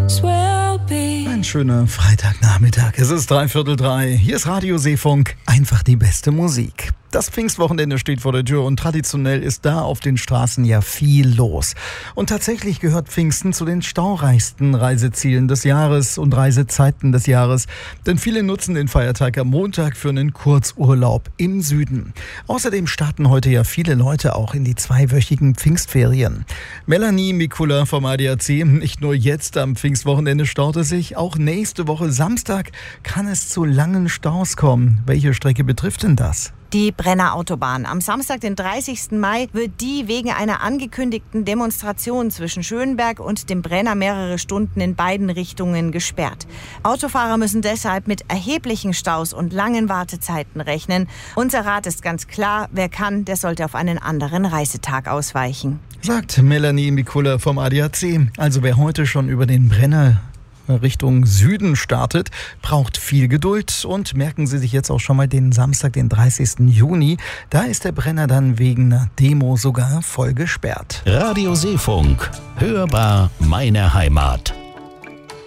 Ein schöner Freitagnachmittag. Es ist 2:45. Hier ist Radio Seefunk. Einfach die beste Musik. Das Pfingstwochenende steht vor der Tür und traditionell ist da auf den Straßen ja viel los. Und tatsächlich gehört Pfingsten zu den staureichsten Reisezielen des Jahres und Reisezeiten des Jahres. Denn viele nutzen den Feiertag am Montag für einen Kurzurlaub im Süden. Außerdem starten heute ja viele Leute auch in die 2-wöchigen Pfingstferien. Melanie Mikula vom ADAC. Nicht nur jetzt am Pfingstwochenende staut es sich, auch nächste Woche Samstag kann es zu langen Staus kommen. Welche Strecke betrifft denn das? Die Brenner Autobahn. Am Samstag, den 30. Mai, wird die wegen einer angekündigten Demonstration zwischen Schönberg und dem Brenner mehrere Stunden in beiden Richtungen gesperrt. Autofahrer müssen deshalb mit erheblichen Staus und langen Wartezeiten rechnen. Unser Rat ist ganz klar, wer kann, der sollte auf einen anderen Reisetag ausweichen. Sagt Melanie Mikula vom ADAC. Also wer heute schon über den Brenner Richtung Süden startet, braucht viel Geduld und merken Sie sich jetzt auch schon mal den Samstag, den 30. Juni. Da ist der Brenner dann wegen einer Demo sogar voll gesperrt. Radio Seefunk. Hörbar meine Heimat.